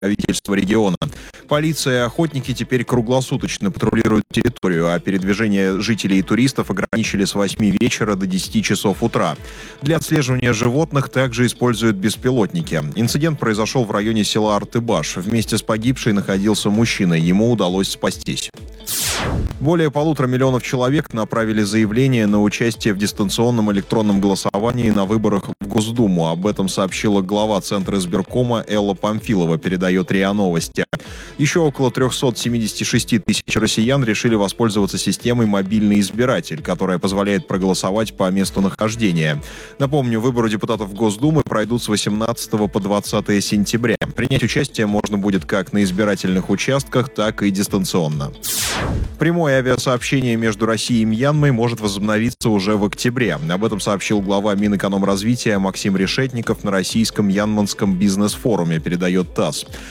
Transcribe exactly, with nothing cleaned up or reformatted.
правительства региона. Полиция и охотники теперь круглосуточно патрулируют территорию, а передвижение жителей и туристов ограничили с восьми вечера до десяти часов утра. Для отслеживания животных также используют беспилотники. Инцидент произошел в районе села Артыбаш. Вместе с погибшей находился мужчина. Ему удалось спастись. Более полутора миллионов человек направили заявление на участие в дистанционном электронном голосовании на выборах в Госдуму. Об этом сообщила глава Центра избиркома Элла Памфилова, передает РИА Новости. Еще около триста семьдесят шесть тысяч россиян решили воспользоваться системой «Мобильный избиратель», которая позволяет проголосовать по месту нахождения. Напомню, выборы депутатов Госдумы пройдут с восемнадцатого по двадцатое сентября. Принять участие можно будет как на избирательных участках, так и дистанционно. Прямое авиасообщение между Россией и Мьянмой может возобновиться уже в октябре. Об этом сообщил глава Минэкономразвития Максим Решетников на российском Мьянманском бизнес-форуме, передает ТАСС.